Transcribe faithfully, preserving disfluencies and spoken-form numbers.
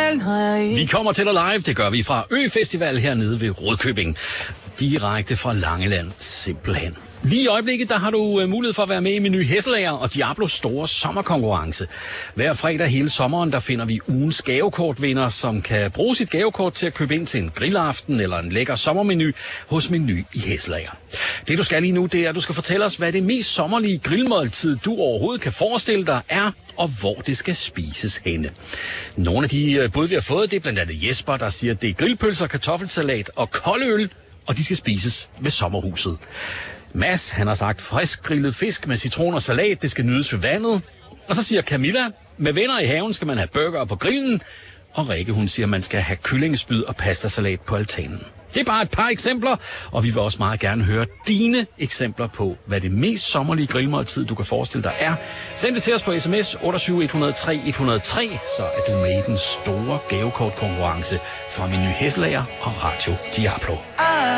Vi kommer til dig live, det gør vi fra Ø-festival hernede ved Rudkøbing. Direkte fra Langeland, simpelthen. Lige i øjeblikket, der har du mulighed for at være med i Meny Hesselager og Diablos store sommerkonkurrence. Hver fredag hele sommeren, der finder vi ugens gavekortvinder, som kan bruge sit gavekort til at købe ind til en grillaften eller en lækker sommermenu hos Meny i Hesselager. Det du skal lige nu, det er, at du skal fortælle os, hvad det mest sommerlige grillmåltid, du overhovedet kan forestille dig, er, og hvor det skal spises henne. Nogle af de bud, vi har fået, det er blandt andet Jesper, der siger, at det er grillpølser, kartoffelsalat og kold øl, og de skal spises ved sommerhuset. Mads, han har sagt frisk grillet fisk med citron og salat, det skal nydes ved vandet. Og så siger Camilla, med venner i haven skal man have burger på grillen. Og Rikke, hun siger, at man skal have kyllingespyd og pastasalat på altanen. Det er bare et par eksempler, og vi vil også meget gerne høre dine eksempler på, hvad det mest sommerlige grillmåltid, du kan forestille dig, er. Send det til os på sms otte syv et nul tre et nul tre, så er du med i den store gavekortkonkurrence fra Meny Hesselager og Radio Diablo.